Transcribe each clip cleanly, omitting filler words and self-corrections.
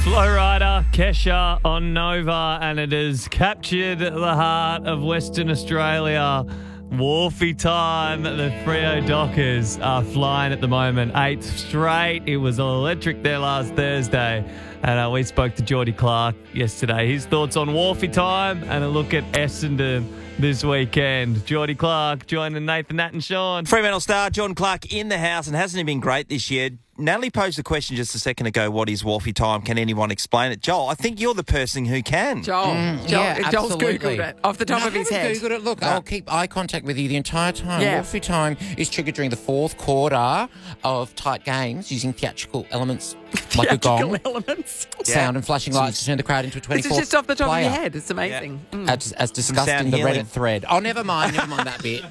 Flowrider, Kesha on Nova, and it has captured the heart of Western Australia. Wharfie time. The Freo Dockers are flying at the moment. 8th straight. It was electric there last Thursday. And we spoke to Geordie Clark yesterday. His thoughts on Wharfie time and a look at Essendon this weekend. Geordie Clark joining Nathan, Nat and Sean. Fremantle star John Clark in the house, and hasn't he been great this year? Natalie posed the question just a second ago, what is Wharfie time? Can anyone explain it? Joel, I think you're the person who can. Joel's Googled it off the top of his head. Googled it. Look, I'll keep eye contact with you the entire time. Yeah. Wharfie time is triggered during the fourth quarter of tight games using theatrical elements like a gong, elements. sound and flashing lights to turn the crowd into a 24th This is just off the top player. of your head. It's amazing. As discussed sound in the healing. Reddit thread. Oh, never mind that bit.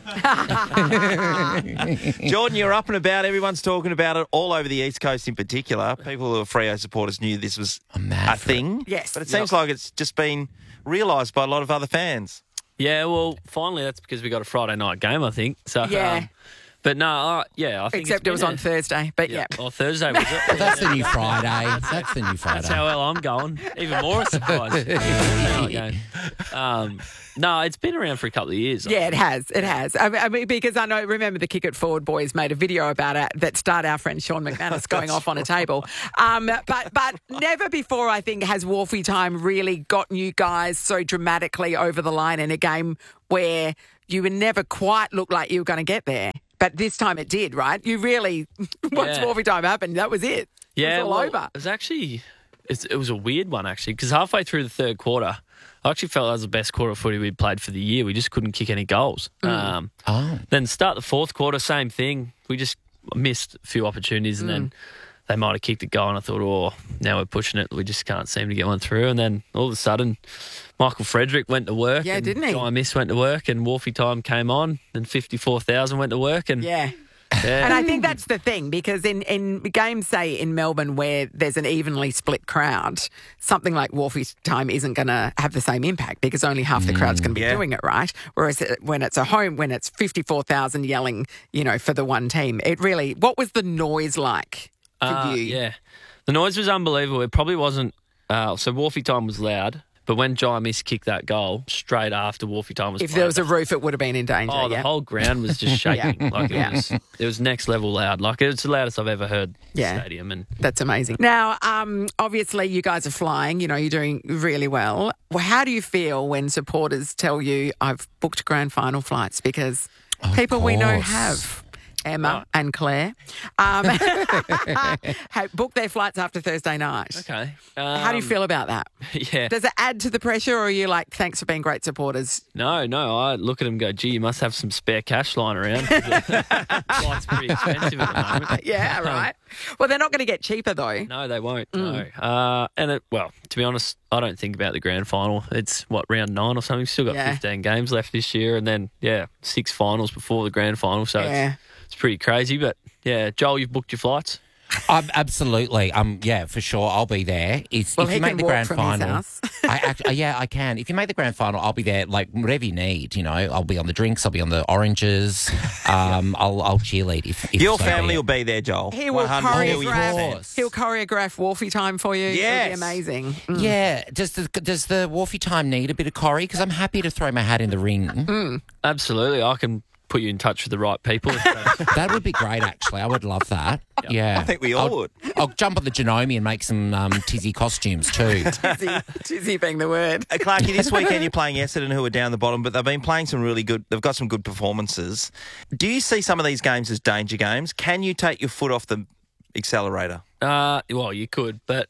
Jordan, you're up and about. Everyone's talking about it all over the East Coast in particular. People who are Freo supporters knew this was a thing. Yes. But it seems like it's just been realised by a lot of other fans. Yeah, well, finally that's because we got a Friday night game, I think. So, Yeah. but no, I think Except it was on Thursday. But yeah. Well, Thursday was it? That's the new Friday. That's the new Friday. That's how well I'm going. Even more surprised. No, it's been around for a couple of years. Yeah, it has. It has. I mean, because remember the Kick It Forward boys made a video about it that starred our friend Sean McManus going off on a table. But never before, I think, has Wharfie time really gotten you guys so dramatically over the line in a game where you would never quite look like you were going to get there. But this time it did, right? You really, once Wharfie time happened, that was it. Yeah, it was all over. It was actually, it was a weird one, actually, because halfway through the third quarter, I actually felt that was the best quarter of footy we'd played for the year. We just couldn't kick any goals. Then start the fourth quarter, same thing. We just missed a few opportunities, and then they might have kicked a goal, and I thought, now we're pushing it. We just can't seem to get one through. And then all of a sudden, Michael Frederick went to work. Yeah, didn't he? Guy Miss went to work, and Wharfie time came on, and 54,000 went to work. And Yeah. And I think that's the thing, because in games, say, in Melbourne where there's an evenly split crowd, something like Wharfie time isn't going to have the same impact because only half the crowd's going to be doing it, right? Whereas when it's a home, when it's 54,000 yelling, for the one team, it really, what was the noise like for you? Yeah. The noise was unbelievable. It probably wasn't, so Wharfie time was loud. But when Jai Miss kicked that goal, straight after Wharfie time was If played, there was a roof, it would have been in danger. the whole ground was just shaking. It was next level loud. Like, it's the loudest I've ever heard the stadium. And That's amazing. Now, obviously, you guys are flying. You're doing really well. How do you feel when supporters tell you, I've booked grand final flights? Because people we know have. Emma and Claire have booked their flights after Thursday night. Okay. How do you feel about that? Yeah. Does it add to the pressure, or are you like, thanks for being great supporters? No. I look at them and go, gee, you must have some spare cash lying around. Flight's pretty expensive at the moment. Yeah, right. Well, they're not going to get cheaper, though. No, they won't. No. To be honest, I don't think about the grand final. It's, round 9 or something? We've still got 15 games left this year, and then, 6 finals before the grand final. So it's pretty crazy. But, Joel, you've booked your flights? Absolutely. For sure. I'll be there. If he you make can the walk grand from final, his house. I can. If you make the grand final, I'll be there. Like whatever you need. I'll be on the drinks. I'll be on the oranges. I'll cheerlead if Your so family be. will be there, Joel. He will 100 million choreograph. fans. He'll choreograph Wharfie time for you. Yes. It'll be amazing. Yeah. Does the Wharfie time need a bit of Corrie? Because I'm happy to throw my hat in the ring. Absolutely. I can put you in touch with the right people. That would be great, actually. I would love that. Yeah. I think we all would. I'll jump on the Genome and make some Tizzy costumes too. Tizzy being the word. Clarky, this weekend you're playing Essendon, who are down the bottom, but they've been playing some really good. They've got some good performances. Do you see some of these games as danger games? Can you take your foot off the accelerator? Well, you could, but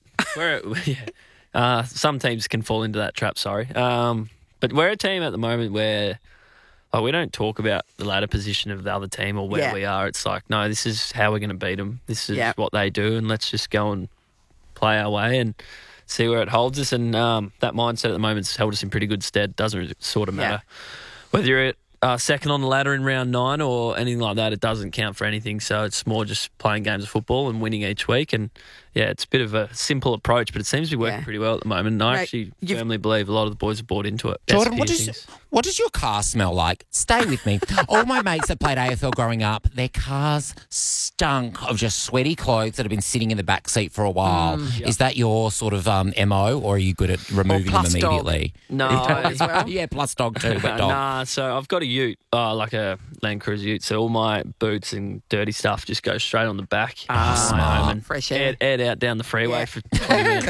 some teams can fall into that trap. Sorry, but we're a team at the moment where. We don't talk about the ladder position of the other team or where we are. It's like, no, this is how we're going to beat them. This is what they do, and let's just go and play our way and see where it holds us. And that mindset at the moment has held us in pretty good stead. Doesn't sort of matter whether you're at second on the ladder in round 9 or anything like that. It doesn't count for anything. So it's more just playing games of football and winning each week. And yeah, it's a bit of a simple approach, but it seems to be working Yeah. pretty well at the moment. And I Mate, actually you've- firmly believe a lot of the boys have bought into it. Jordan, Best what does your car smell like? Stay with me. All my mates that played AFL growing up, their cars stunk of just sweaty clothes that have been sitting in the back seat for a while. Is that your sort of MO, or are you good at removing them plus dog. immediately? No, as well? Yeah, plus dog too, but dog. Nah, so I've got a ute, like a Land Cruiser ute. So all my boots and dirty stuff just goes straight on the back. smart. Home and Fresh air. Air out down the freeway Yeah. for 20 minutes.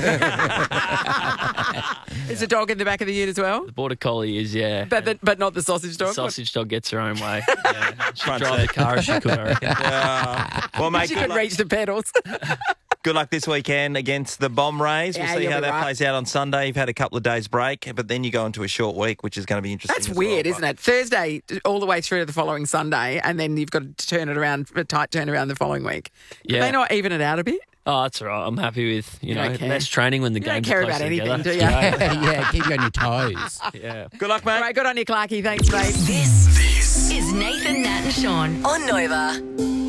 Is a dog in the back of the ute as well? The border collie is, yeah. But not the sausage dog? The sausage dog gets her own way. Yeah. She'd Front drive seat. the car if she could, I reckon. Well, mate, She good could luck, reach the pedals. good luck this weekend against the Bomb Rays. We'll Yeah, see you'll how be that right. plays out on Sunday. You've had a couple of days break, but then you go into a short week, which is going to be interesting. That's as weird, well. isn't it? Thursday all the way through to the following Sunday, and then you've got to turn it around, a tight turnaround the following week. Yeah. Can they not even it out a bit? Oh, that's all right. I'm happy with, don't care. less training when the You don't games care are about closer anything, together. do you? Yeah, keep you on your toes. Yeah. Good luck, mate. All right, good on you, Clarkie. Thanks, mate. This is Nathan, Nat and Sean on Nova.